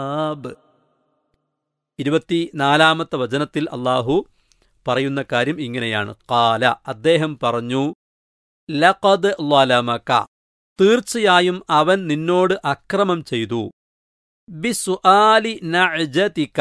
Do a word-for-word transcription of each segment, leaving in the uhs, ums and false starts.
ഇരുപത്തിനാലാമത്തെ വചനത്തിൽ അള്ളാഹു പറയുന്ന കാര്യം ഇങ്ങനെയാണ്. ഖാല, അദ്ദേഹം പറഞ്ഞു, ലഖദ് ളലമക, തീർച്ചയായും അവൻ നിന്നോട് അക്രമം ചെയ്തു. ബിസുആലി നഅജതിക,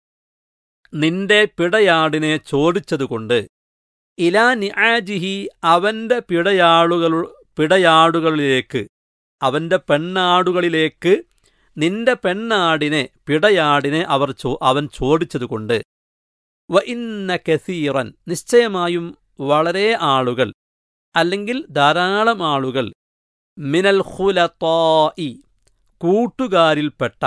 നിന്റെ പിടയാടിനെ ചോദിച്ചതുകൊണ്ട്. ഇലാ നിആജിഹി, അവന്റെ പിടയാടുകൾ പിടയാടുകളിലേക്ക് അവന്റെ പെണ്ണാടുകളിലേക്ക് നിന്റെ പെണ്ണാടിനെ പിടയാടിനെ അവർ അവൻ ചോദിച്ചതുകൊണ്ട്. വ ഇന്ന കസീറൻ, നിശ്ചയമായും വളരെ ആളുകൾ അല്ലെങ്കിൽ ധാരാളം ആളുകൾ, മിനൽ ഖുലതാഇ, കൂട്ടുകാരിൽപ്പെട്ട,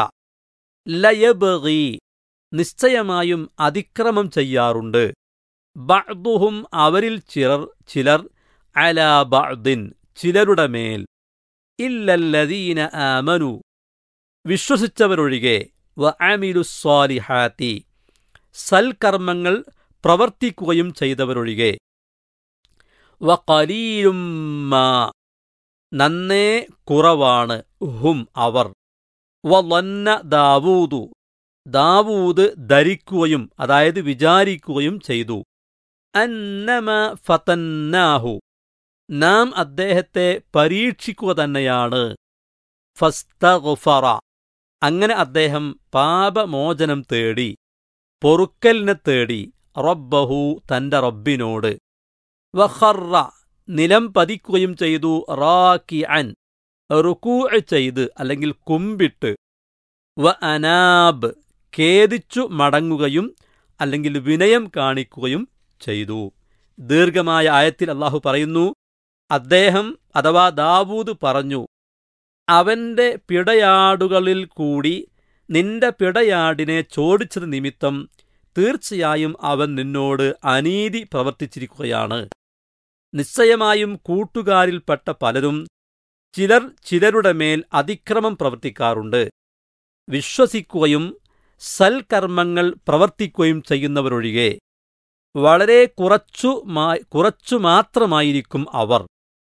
ലയബ്ഗി, നിശ്ചയമായും അതിക്രമം ചെയ്യാറുണ്ട്, ബഅ്ദുഹും, അവരിൽ ചിലർ ചിലർ, അലാ ബഅ്ദിൻ, ചിലരുടെ മേൽ, ഇല്ലല്ലദീന ആമനു, വിശ്വസിച്ചവരൊഴികെ, വ അമിലുസ്സാലിഹാത്തി, സൽക്കർമ്മങ്ങൾ പ്രവർത്തിക്കുകയും ചെയ്തവരൊഴികെ, വ ഖലീലും മാ, നന്നേ കുറവാണ്, ഹും അവർ, വ ളന്ന ദാവൂദു, ദാവൂദ് ധരിക്കുകയും അതായത് വിചാരിക്കുകയും ചെയ്തു, അന്നമ ഫതന്നാഹു, നാം അദ്ദേഹത്തെ പരീക്ഷിക്കുക തന്നെയാണ്, ഫസ്തഗ്ഫറ, അങ്ങനെ അദ്ദേഹം പാപമോചനം തേടി, പൊറുക്കലിനെ തേടി, റബ്ബഹു, തന്റെ റബ്ബിനോട്, വഖറ, നിലം പതിക്കുകയും ചെയ്തു, റാക്കിഅൻ, റുകൂഅ് ചെയ്ത് അല്ലെങ്കിൽ കുമ്പിട്ട്, വ അനാബ്, ഖേദിച്ചു മടങ്ങുകയും അല്ലെങ്കിൽ വിനയം കാണിക്കുകയും ചെയ്തു. ദീർഘമായ ആയത്തിൽ അല്ലാഹു പറയുന്നു, അദ്ദേഹം അഥവാ ദാവൂദ് പറഞ്ഞു, അവന്റെ പിടയാടുകളിൽ കൂടി നിന്റെ പിടയാടിനെ ചോദിച്ചത് നിമിത്തം തീർച്ചയായും അവൻ നിന്നോട് അനീതി പ്രവർത്തിച്ചിരിക്കുകയാണ്. നിശ്ചയമായും കൂട്ടുകാരിൽപ്പെട്ട പലരും ചിലർ ചിലരുടെ മേൽ അതിക്രമം പ്രവർത്തിക്കാറുണ്ട്. വിശ്വസിക്കുകയും സൽക്കർമ്മങ്ങൾ പ്രവർത്തിക്കുകയും ചെയ്യുന്നവരൊഴികെ വളരെ കുറച്ചു കുറച്ചു മാത്രമായിരിക്കും അവർ.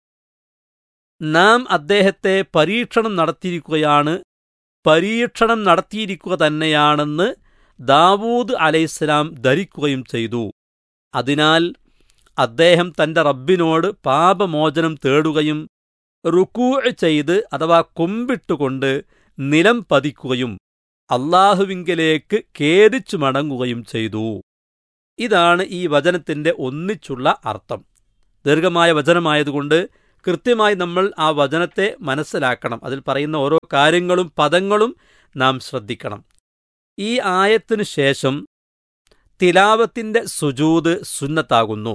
നാം അദ്ദേഹത്തെ പരീക്ഷണം നടത്തിയിരിക്കുകയാണ് പരീക്ഷണം നടത്തിയിരിക്കുക തന്നെയാണെന്ന് ദാവൂദ് അലൈഹിസ്സലാം ധരിക്കുകയും ചെയ്തു. അതിനാൽ അദ്ദേഹം തന്റെ റബ്ബിനോട് പാപമോചനം തേടുകയും റുകൂഅ് ചെയ്ത് അഥവാ കുമ്പിട്ടുകൊണ്ട് നിലം പതിക്കുകയും അല്ലാഹുവിങ്കലേക്ക് ഖേദിച്ചു മടങ്ങുകയും ചെയ്തു. ഇതാണ് ഈ വചനത്തിന്റെ ഒന്നിച്ചുള്ള അർത്ഥം. ദീർഘമായ വചനമായതുകൊണ്ട് കൃത്യമായി നമ്മൾ ആ വചനത്തെ മനസ്സിലാക്കണം. അതിൽ പറയുന്ന ഓരോ കാര്യങ്ങളും പദങ്ങളും നാം ശ്രദ്ധിക്കണം. ഈ ആയത്തിനു ശേഷം തിലാവത്തിന്റെ സുജൂദ് സുന്നത്താകുന്നു.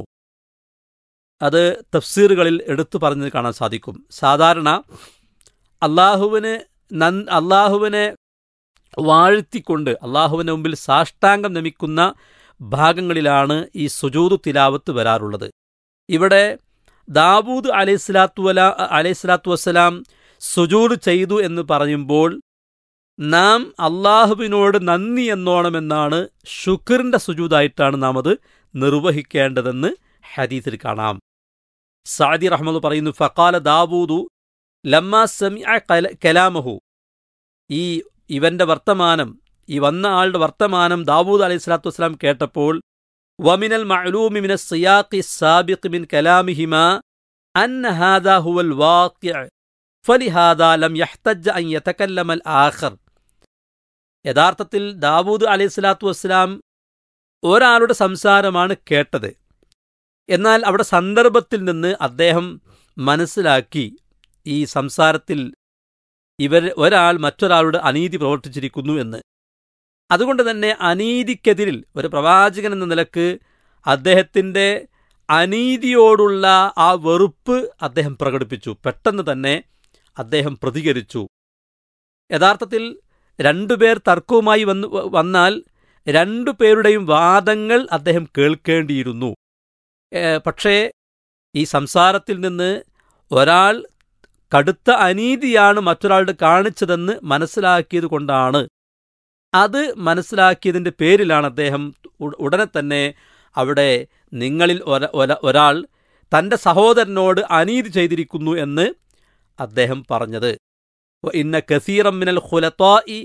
അത് തഫ്സീറുകളിൽ എടുത്തു പറഞ്ഞത് കാണാൻ സാധിക്കും. സാധാരണ അള്ളാഹുവിന് അള്ളാഹുവിനെ വാഴ്ത്തിക്കൊണ്ട് അള്ളാഹുവിന് മുമ്പിൽ സാഷ്ടാംഗം നമിക്കുന്ന ഭാഗങ്ങളിലാണ് ഈ സുജൂദ് തിലാവത്ത് വരാറുള്ളത്. ഇവിടെ ദാവൂദ് അലൈഹിസ്സലാത്തു വല അലൈഹിസ്സലാത്തു വസ്സലാം സുജൂദ് ചെയ്തു എന്ന് പറയുമ്പോൾ നാം അള്ളാഹുവിനോട് നന്ദി എന്നോണമെന്നാണ്, ശുക്റിന്റെ സുജൂദായിട്ടാണ് നാം അത് നിർവഹിക്കേണ്ടതെന്ന് ഹദീസിൽ കാണാം. സഅദി റഹ്മത്തുള്ളാഹി പറയുന്നു, ഫഖാല ദാവൂദു ലമ്മാ സമിഅ കലാമഹു, ഈ ഇവന്റെ വർത്തമാനം, ഈ വന്ന ആളുടെ വർത്തമാനം ദാവൂദ് അലൈഹിസ്സലാത്തു വസ്സലാം കേട്ടപ്പോൾ, വമിനൽ മഅലൂമി മിനസ് സിയാഖി സാബിഖ് മിൻ കലാമിഹിമാ അന്ന ഹാദാ ഹുവൽ വാഖിഅ ഫലിഹാദാ ലം യഹ്തജ്ജ അൻ യതകല്ലമൽ ആഖർ. യഥാർത്ഥത്തിൽ ദാവൂദ് അലൈഹിസ്സലാത്തു വസ്സലാം ഒരാളുടെ സംസാരമാണ് കേട്ടത്. എന്നാൽ അവിടെ സന്ദർഭത്തിൽ നിന്ന് അദ്ദേഹം മനസ്സിലാക്കി ഈ സംസാരത്തിൽ ഇവർ ഒരാൾ മറ്റൊരാളുടെ അനീതി പ്രവർത്തിച്ചിരിക്കുന്നു എന്ന്. അതുകൊണ്ട് തന്നെ അനീതിക്കെതിരിൽ ഒരു പ്രവാചകൻ എന്ന നിലക്ക് അദ്ദേഹത്തിൻ്റെ അനീതിയോടുള്ള ആ വെറുപ്പ് അദ്ദേഹം പ്രകടിപ്പിച്ചു. പെട്ടെന്ന് തന്നെ അദ്ദേഹം പ്രതികരിച്ചു. യഥാർത്ഥത്തിൽ രണ്ടുപേർ തർക്കവുമായി വന്നു വന്നാൽ രണ്ടു പേരുടെയും വാദങ്ങൾ അദ്ദേഹം കേൾക്കേണ്ടിയിരുന്നു. പക്ഷേ ഈ സംസാരത്തിൽ നിന്ന് ഒരാൾ കടുത്ത അനീതിയാണ് മറ്റൊരാളുടെ കാണിച്ചതെന്ന് മനസ്സിലാക്കിയത് കൊണ്ടാണ്, അത് മനസ്സിലാക്കിയതിൻ്റെ പേരിലാണ് അദ്ദേഹം ഉടനെ തന്നെ അവിടെ നിങ്ങളിൽ ഒരാൾ തൻ്റെ സഹോദരനോട് അനീതി ചെയ്തിരിക്കുന്നു എന്ന് അദ്ദേഹം പറഞ്ഞത്. ഇന്ന കസീറം മിനൽ ഖുലതാഇ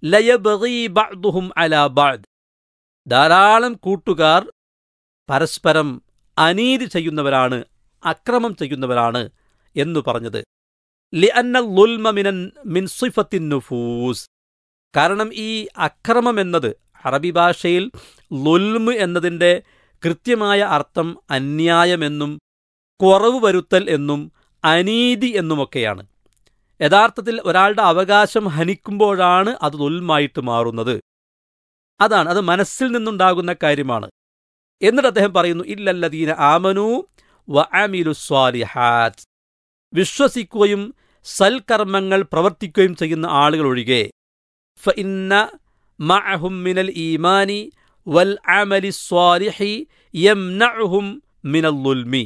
ലയബ്ഗി ബഅ്ദുഹും അലാ ബഅദ്, ധാരാളം കൂട്ടുകാർ പരസ്പരം അനീതി ചെയ്യുന്നവരാണ്, അക്രമം ചെയ്യുന്നവരാണ് എന്നു പറഞ്ഞത്. ലിഅന്ന ളുൽമ മിനൻ മിൻ സിഫത്തിൻ നുഫൂസ്, കാരണം ഈ അക്രമം എന്നത് അറബി ഭാഷയിൽ ളുൽമ് എന്നതിൻ്റെ കൃത്യമായ അർത്ഥം അന്യായമെന്നും കുറവ് വരുത്തൽ എന്നും അനീതി എന്നുമൊക്കെയാണ്. യഥാർത്ഥത്തിൽ ഒരാളുടെ അവകാശം ഹനിക്കുമ്പോഴാണ് അത് ളുൽമായിട്ട് മാറുന്നത്. അതാണ്, അത് മനസ്സിൽ നിന്നുണ്ടാകുന്ന കാര്യമാണ്. എന്നിട്ട് അദ്ദേഹം പറയുന്നു, ഇല്ലല്ലദീന ആമനൂ വഅമിലു സ്വാലിഹാത്ത്, വിശ്വസിക്കുകയും സൽക്കർമ്മങ്ങൾ പ്രവർത്തിക്കുകയും ചെയ്യുന്ന ആളുകൾ ഒഴികെ. ഫഇന്ന മഅഹും മിനൽ ഈമാനി വൽ അമലി സ്വാലിഹി യംനഉഹും മിനൽ ളുൽമി,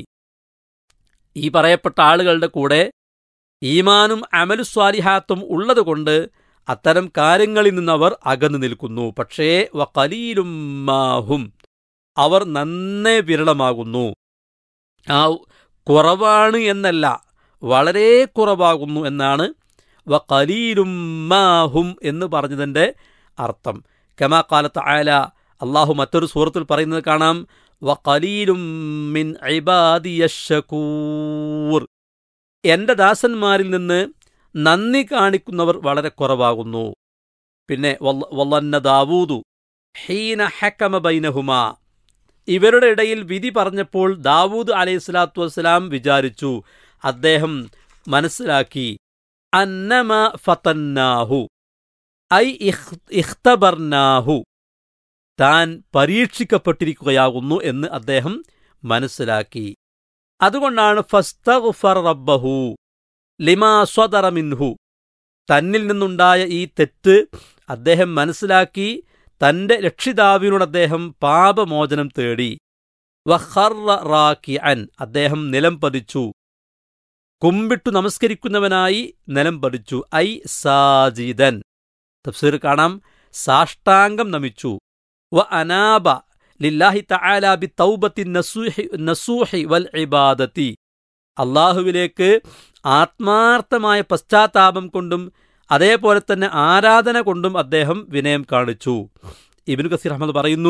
ഈ പറയപ്പെട്ട ആളുകളുടെ കൂടെ ഈമാനും അമലു സ്വാലിഹാത്തും ഉള്ളതുകൊണ്ട് അത്തരം കാര്യങ്ങളിൽ നിന്നവർ അകന്നു നിൽക്കുന്നു. പക്ഷേ വഖലീലും മാഹും, അവർ നന്നേ വിരളമാകുന്നു. ആ കുറവാണ് എന്നല്ല, വളരെ കുറവാകുന്നു എന്നാണ് വഖലീലും മാഹും എന്ന് പറഞ്ഞതിൻ്റെ അർത്ഥം. കമാ ഖാല തആല, അള്ളാഹു മറ്റൊരു സൂറത്തിൽ പറയുന്നത് കാണാം, വഖലീലും മിൻ ഇബാദിയശ് ശകൂർ, എൻ്റെ ദാസന്മാരിൽ നിന്ന് നന്ദി കാണിക്കുന്നവർ വളരെ കുറവാകുന്നു. പിന്നെ വളന്ന ദാവൂദു ഹീന ഹക്കമ ബൈനഹുമാ, ഇവരുടെ ഇടയിൽ വിധി പറഞ്ഞപ്പോൾ ദാവൂദ് അലൈഹിസ്സലാത്തു വസ്സലാം വിചാരിച്ചു, അദ്ദേഹം മനസ്സിലാക്കി, അന്നമ ഫതന്നാഹു ഐ ഇഖ്തബർനാഹു, താൻ പരീക്ഷിക്കപ്പെട്ടിരിക്കുകയാകുന്നു എന്ന് അദ്ദേഹം മനസ്സിലാക്കി. അതുകൊണ്ടാണ് ഫസ്തഗ്ഫറ റബ്ബഹു ലിമാ സ്വദറ മിൻഹു, തന്നിൽ നിന്നുണ്ടായ ഈ തെറ്റ് അദ്ദേഹം മനസ്സിലാക്കി തന്റെ രക്ഷിതാവിനോട് അദ്ദേഹം പാപമോചനം തേടി. വഖറ റാക്കിഅൻ, അദ്ദേഹം നിലം പതിച്ചു, കുമ്പിട്ടു നമസ്കരിക്കുന്നവനായി നിലം പതിച്ചു. ഐ സാജിദൻ, തഫ്സീർ കാണാം, സാഷ്ടാംഗം നമിച്ചു. വ അനാബ ലില്ലാഹി തആല ബിതൗബത്തി നസൂഹി നസൂഹി വൽ ഇബാദത്തി, അള്ളാഹുവിലേക്ക് ആത്മാർത്ഥമായ പശ്ചാത്താപം കൊണ്ടും അതേപോലെ തന്നെ ആരാധന കൊണ്ടും അദ്ദേഹം വിനയം കാണിച്ചു. ഇബ്നു കസീർ അഹ്മദ് പറയുന്നു,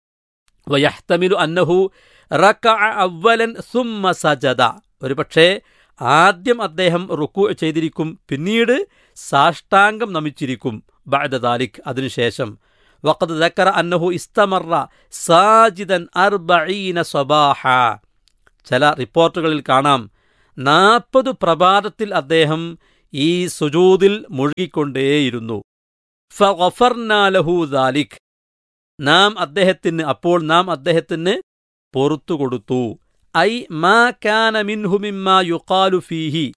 വയഹ്തമിലു അന്നഹു റകഅ അവ്വലൻ സുമ്മ സജദ, ഒരുപക്ഷേ ആദ്യം അദ്ദേഹം റുക്കൂ ചെയ്തിരിക്കും, പിന്നീട് സാഷ്ടാംഗം നമിച്ചിരിക്കും. ബഅദ ദാലിക്, അതിനുശേഷം. വഖദ് ദക്കറ അന്നഹു ഇസ്തമറ സാജിദൻ അർബഈന സ്വബാഹ, ചില റിപ്പോർട്ടുകളിൽ കാണാം നാൽപ്പത് പ്രഭാതത്തിൽ അദ്ദേഹം ഈ സുജൂദിൽ മുഴുകിക്കൊണ്ടേയിരുന്നു. ഫഗഫർനാ ലഹു ദാലിക്, നാം അദ്ദേഹത്തിന് അപ്പോൾ നാം അദ്ദേഹത്തിന് പൊറുത്തു കൊടുത്തു. ഐ മാ കാന മിൻഹു മിമ്മാ യുഖാലു ഫീഹി,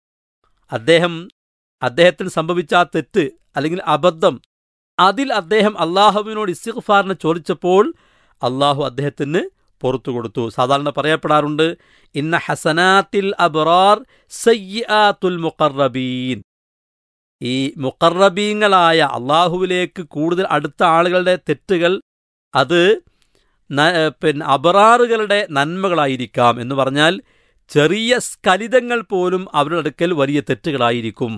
അദ്ദേഹം അദ്ദേഹത്തിന് സംഭവിച്ച ആ തെറ്റ് അല്ലെങ്കിൽ അബദ്ധം, അതിൽ അദ്ദേഹം അള്ളാഹുവിനോട് ഇസ്തിഗ്ഫാറിനെ ചോദിച്ചപ്പോൾ അള്ളാഹു അദ്ദേഹത്തിന് പുറത്തു കൊടുത്തു. സാധാരണ പറയപ്പെടാറുണ്ട്, ഇന്ന ഹസനാത്തിൽ അബ്റാർ സയ്യിആത്തുൽ മുഖറബീൻ, ഈ മുഖറബീങ്ങളായ അള്ളാഹുവിലേക്ക് കൂടുതൽ അടുത്ത ആളുകളുടെ തെറ്റുകൾ അത് പിന്നെ അബ്റാറുകളുടെ നന്മകളായിരിക്കാം. എന്ന് പറഞ്ഞാൽ ചെറിയ സ്ഖലിതങ്ങൾ പോലും അവരുടെ അടുക്കൽ വലിയ തെറ്റുകളായിരിക്കും.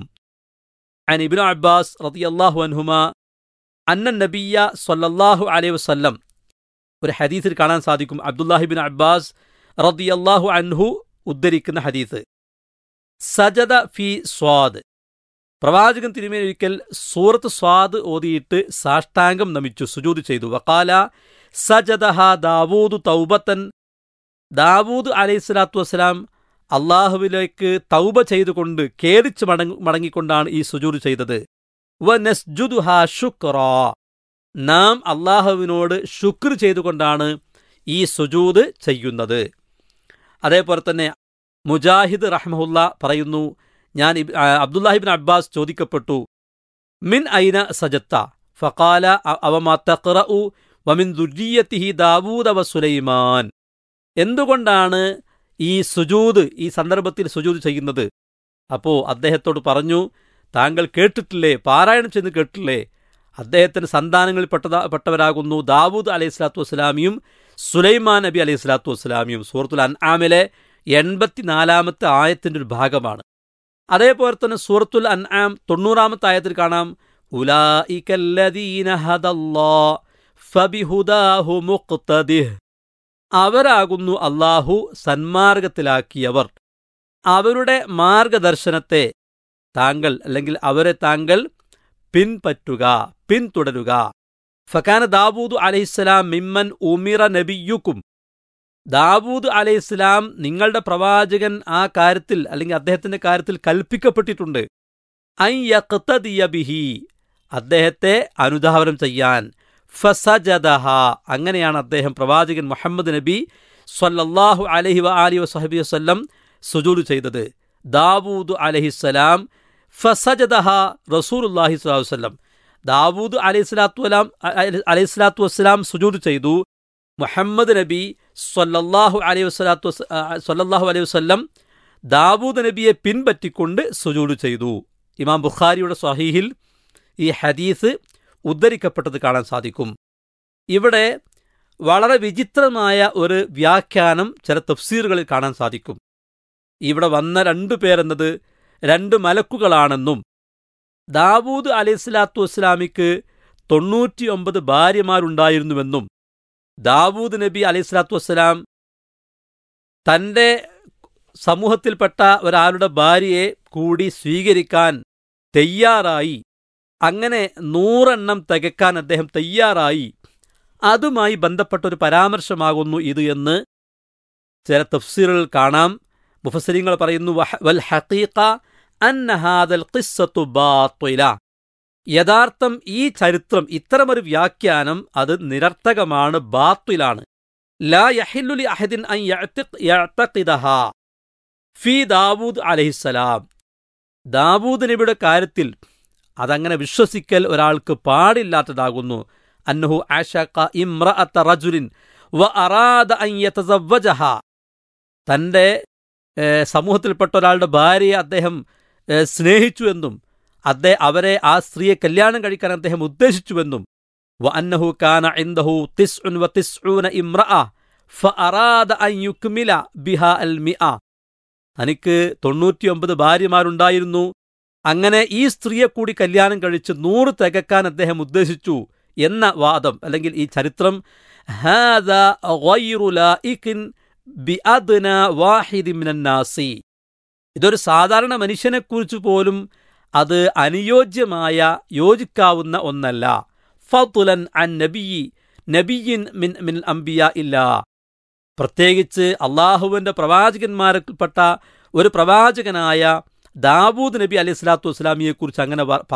അൻ ഇബ്നു അബ്ബാസ് റളിയല്ലാഹു അൻഹുമാ അന്ന നബിയ്യ സ്വല്ലല്ലാഹു അലൈഹി വസല്ലം, ഒരു ഹദീസിൽ കാണാൻ സാധിക്കും, അബ്ദുല്ലാഹിബിൻ അബ്ബാസ് റളിയല്ലാഹു അൻഹു ഉദ്ധരിക്കുന്ന ഹദീസ്, സജദ ഫി സ്വാദ്, പ്രവാചകൻ തിരുമേനി ഒരിക്കൽ സൂറത്ത് സ്വാദ് ഓതിയിട്ട് സാഷ്ടാംഗം നമിച്ചു, സുജൂദ് ചെയ്തു. വഖാല സജദഹ ദാവൂദ് തൗബത്തൻ, ദാവൂദ് അലൈഹിസ്സലാത്തു വസ്സലാം അള്ളാഹുവിലേക്ക് തൗബ ചെയ്തുകൊണ്ട് ഖേദിച്ച് മടങ്ങി മടങ്ങിക്കൊണ്ടാണ് ഈ സുജൂദ് ചെയ്തത്. വനസ്ജുദുഹാ ശുക്റാ, നാം അള്ളാഹുവിനോട് ശുക്ർ ചെയ്തുകൊണ്ടാണ് ഈ സുജൂദ് ചെയ്യുന്നത്. അതേപോലെ തന്നെ മുജാഹിദ് റഹ്മഹുല്ല പറയുന്നു, ഞാൻ അബ്ദുല്ലാഹിബ്ൻ അബ്ബാസ് ചോദിക്കപ്പെട്ടു, മിൻ ഐന സജത്ത, ഫഖാല അവമാ തഖ്റഉ വമിൻ ദുർരിയത്തിഹി ദാവൂദ വ സുലൈമാൻ, എന്തുകൊണ്ടാണ് ഈ സുജൂദ് ഈ സന്ദർഭത്തിൽ സുജൂദ് ചെയ്യുന്നത്? അപ്പോൾ അദ്ദേഹത്തോട് പറഞ്ഞു, താങ്കൾ കേട്ടിട്ടില്ലേ, പാരായണം ചെന്ന് കേട്ടിട്ടില്ലേ, അദ്ദേഹത്തിന് സന്താനങ്ങളിൽ പെട്ടതാ പെട്ടവരാകുന്നു ദാവൂദ് അലൈഹി സ്വലാത്തു വസ്സലാമിയും സുലൈമാൻ നബി അലൈഹി സ്വലാത്തു വസ്സലാമിയും. സൂറത്തുൽ അൻആമിലെ എൺപത്തിനാലാമത്തെ ആയത്തിൻ്റെ ഒരു ഭാഗമാണ്. അതേപോലെ തന്നെ സൂറത്തുൽ അൻആം തൊണ്ണൂറാമത്തെ ആയത്തിൽ കാണാം, ഉലായികല്ലദീന ഹദല്ലാഹ് ഫബിഹുദാഹു മുഖ്തദിഹ്. അവരാകുന്നു അല്ലാഹു സന്മാർഗത്തിലാക്കിയവർ. അവരുടെ മാർഗദർശനത്തെ താങ്കൾ അല്ലെങ്കിൽ അവരെ താങ്കൾ പിൻപറ്റുക, പിന്തുടരുക. ഫകാന ദാവൂദ് അലൈഹിസ്സലാം മിമ്മൻ ഉമിറ നബിയുക്കും. ദാവൂദ് അലൈഹിസ്സലാം നിങ്ങളുടെ പ്രവാചകൻ ആ കാര്യത്തിൽ അല്ലെങ്കിൽ അദ്ദേഹത്തിന്റെ കാര്യത്തിൽ കൽപ്പിക്കപ്പെട്ടിട്ടുണ്ട്. അൻ യഖ്തദിയ ബിഹി, അദ്ദേഹത്തെ അനുധാവനം ചെയ്യാൻ. ഫസജദഹ, അങ്ങനെയാണ് അദ്ദേഹം പ്രവാചകൻ മുഹമ്മദ് നബി സ്വല്ലല്ലാഹു അലൈഹി വആലിഹി വസഹബി വസല്ലം സുജൂദ് ചെയ്തത്. ദാവൂദ് അലൈഹിസ്സലാം ഫസജദഹ റസൂലുള്ളാഹി സ്വല്ലല്ലാഹു അലൈഹി വസല്ലം. ദാവൂദ് അലൈഹിസ്സലാത്തു വലാം അലൈഹിസ്സലാത്തു വസ്സലാം സുജൂദ് ചെയ്തു. മുഹമ്മദ് നബി സ്വല്ലല്ലാഹു അലൈഹി വസല്ലത്തു സ്വല്ലല്ലാഹു അലൈഹി വസല്ലം ദാവൂദ് നബിയെ പിൻപറ്റിക്കൊണ്ട് സുജൂദ് ചെയ്തു. ഇമാം ബുഖാരിയുടെ സ്വഹീഹിൽ ഈ ഹദീസ് ഉദ്ധരിക്കപ്പെട്ടത് കാണാൻ സാധിക്കും. ഇവിടെ വളരെ വിചിത്രമായ ഒരു വ്യാഖ്യാനം ചില തഫ്സീറുകളിൽ കാണാൻ സാധിക്കും. ഇവിടെ വന്ന രണ്ടു പേരെന്നത് രണ്ട് മലക്കുകളാണെന്നും ദാവൂദ് അലൈഹിസ്സലാത്തു വസ്സലാമിക്ക് തൊണ്ണൂറ്റിയൊമ്പത് ഭാര്യമാരുണ്ടായിരുന്നുവെന്നും ദാവൂദ് നബി അലൈഹിസ്സലാത്തു വസ്സലാം തൻ്റെ സമൂഹത്തിൽപ്പെട്ട ഒരാളുടെ ഭാര്യയെ കൂടി സ്വീകരിക്കാൻ തയ്യാറായി, അങ്ങനെ നൂറെണ്ണം തികക്കാൻ അദ്ദേഹം തയ്യാറായി, അതുമായി ബന്ധപ്പെട്ട ഒരു പരാമർശമാകുന്നു ഇത് എന്ന് ചില തഫ്സീറുകൾ കാണാം. മുഫസ്സിരീങ്ങൾ പറയുന്നു വൽ ഹഖീഖ അന്ന ഹാദൽ ഖിസ്സത്തു ബാത്തില, യഥാർത്ഥം ഈ ചരിത്രം ഇത്തരമൊരു വ്യാഖ്യാനം അത് നിരർത്ഥകമാണ്, ബാത്തിലാണ്. ലാ യഹില്ലു ലി അഹദിൻ അൻ യഅ്തഖിദഹാ ഫീ ദാവൂദ് അലൈഹിസ്സലാം. ദാവൂദ് നബിയുടെ കാര്യത്തിൽ അതങ്ങനെ വിശ്വസിക്കൽ ഒരാൾക്ക് പാടില്ലാത്തതാകുന്നു. അന്നഹു അശഖ ഇംറഅത റജുലിൻ വ അറാദ അൻ യതസവ്വജഹാ, തൻ്റെ സമൂഹത്തിൽപ്പെട്ട ഒരാളുടെ ഭാര്യയെ അദ്ദേഹം സ്നേഹിച്ചുവെന്നും അദ്ദേഹം അവരെ ആ സ്ത്രീയെ കല്യാണം കഴിക്കാൻ അദ്ദേഹം ഉദ്ദേശിച്ചുവെന്നും വ അന്നഹു കാന ഇൻദഹു തിസ്ഉൻ വ തിസ്ഊന ഇംറഅ ഫഅറാദ അൻ യുക്മില ബിഹാ അൽ മിഅ, തനിക്ക് തൊണ്ണൂറ്റിയൊമ്പത് ഭാര്യമാരുണ്ടായിരുന്നു, അങ്ങനെ ഈ സ്ത്രീയെ കൂടി കല്യാണം കഴിച്ച് നൂറ് തികക്കാൻ അദ്ദേഹം ഉദ്ദേശിച്ചു എന്ന വാദം അല്ലെങ്കിൽ ഈ ചരിത്രം ഹാദാ ഗൈറു ലായിഖിൻ ബിഅദ്നാ വാഹിദി മിനന്നാസി, ഇതൊരു സാധാരണ മനുഷ്യനെക്കുറിച്ച് പോലും അത് അനുയോജ്യമായ യോജിക്കാവുന്ന ഒന്നല്ല. ഫദ്ലൻ അൻ നബിയി നബിയിൻ മിൻ മിൻ അംബിയാ ഇല്ല, പ്രത്യേകിച്ച് അള്ളാഹുവിൻ്റെ പ്രവാചകന്മാരിൽപ്പെട്ട ഒരു പ്രവാചകനായ ദാവൂദ് നബി അലൈഹിസ്സലാത്തു വസ്സലാമിയെക്കുറിച്ച് അങ്ങനെ